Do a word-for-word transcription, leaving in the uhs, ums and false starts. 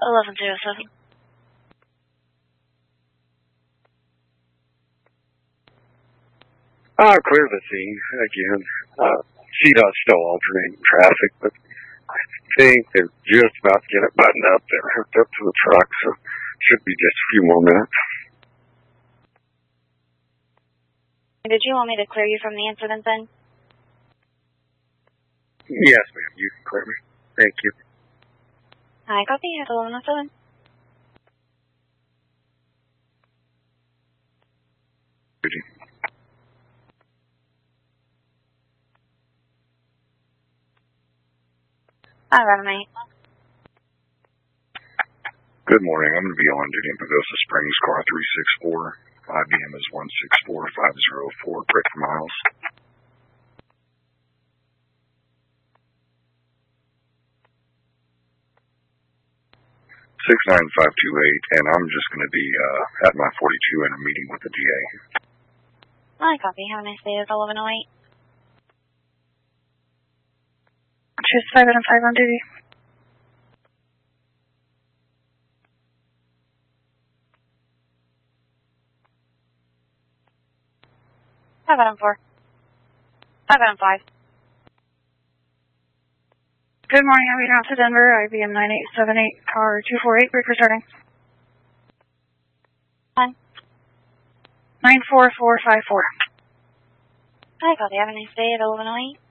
eleven zero seven. Uh, clear the scene again. Uh, C DOT's still alternating traffic, but I think they're just about to get it buttoned up. They're hooked up to the truck, so should be just a few more minutes. Did you want me to clear you from the incident then? Yes, ma'am. You can clear me. Thank you. Hi, copy. At eleven oh seven. All right, mate. Good morning. I'm going to be on duty in Pagosa Springs, car three six four. I B M is one six four five zero four. Pray for miles. six nine five two eight, and I'm just going to be uh, at my forty-two in a meeting with the D A. Hi, copy. Have a nice day. It's eleven oh eight. Choose five and five on duty. Five out on four. Five out on five. Good morning. I'm reading out to Denver. I B M nine eight seven eight, car two four eight. Breaker starting. Hi. nine four four five four. Hi, copy. Have a nice day at eleven oh eight.